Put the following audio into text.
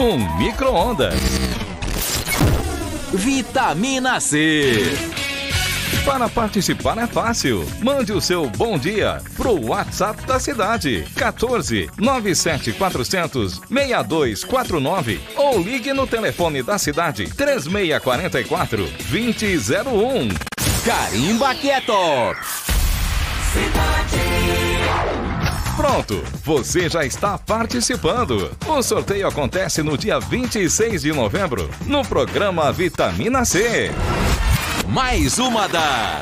um micro-ondas. Vitamina C. Para participar é fácil. Mande o seu bom dia pro WhatsApp da cidade 14 97400 6249 ou ligue no telefone da cidade 3644 2001. Carimba Quieto. Pronto, você já está participando. O sorteio acontece no dia 26 de novembro, no programa Vitamina C. Mais uma das